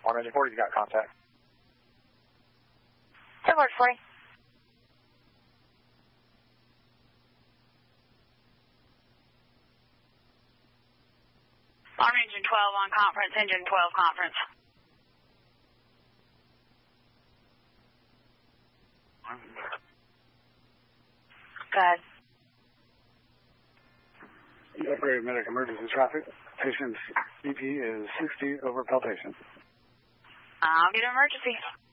Arm engine 40, you got contact. Airport 40. Arm engine 12 on conference, engine 12 conference. Go ahead. Operator medic emergency traffic. Patient's BP is 60 over palpation. I'll get an emergency.